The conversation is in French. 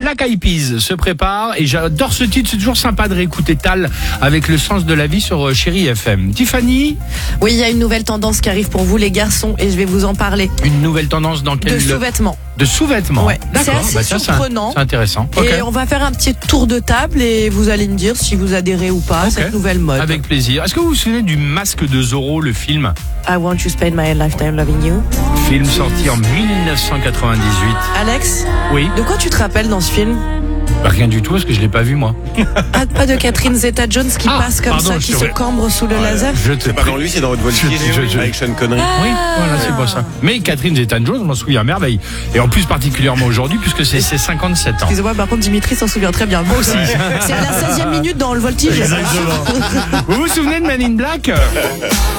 Black Eyed Peas se prépare et j'adore ce titre, c'est toujours sympa de réécouter Tal avec le sens de la vie sur Chérie FM. Tiffany? Oui, il y a une nouvelle tendance qui arrive pour vous les garçons et je vais vous en parler. Une nouvelle tendance dans quel... De sous-vêtements. De sous-vêtements. Ouais, d'accord. c'est assez surprenant. C'est intéressant. Et Okay. on va faire un petit tour de table et vous allez me dire si vous adhérez ou pas à cette nouvelle mode. Avec plaisir. Est-ce que vous vous souvenez du Masque de Zorro, le film? I Want to Spend My Lifetime Loving You. Film sorti en 1998. Alex? Oui. De quoi tu te rappelles dans ce film? Bah, rien du tout, parce que je l'ai pas vu, moi. Pas de Catherine Zeta-Jones qui passe comme pardon, ça, qui se cambre sous le laser? C'est pas dans lui, c'est dans Haute Voltige avec Sean Connery. Oui, voilà, c'est pas ça. Mais Catherine Zeta-Jones, je m'en souviens à merveille. Et en plus, particulièrement aujourd'hui, puisque c'est ses 57 ans. Excusez-moi, par contre, Dimitri s'en souvient très bien. Moi aussi. C'est à la 16e minute dans le Voltige. Exactement. Vous vous souvenez de Men in Black?